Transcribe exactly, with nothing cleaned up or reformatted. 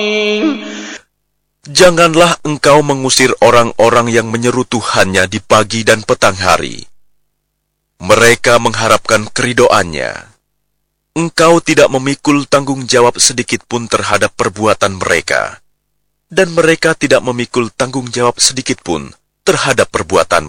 Janganlah engkau mengusir orang-orang yang menyeru Tuhannya di pagi dan petang hari. Mereka mengharapkan keridoannya. Engkau tidak memikul tanggung jawab sedikit pun terhadap perbuatan mereka, dan mereka tidak memikul tanggung jawab sedikit pun terhadap perbuatanmu.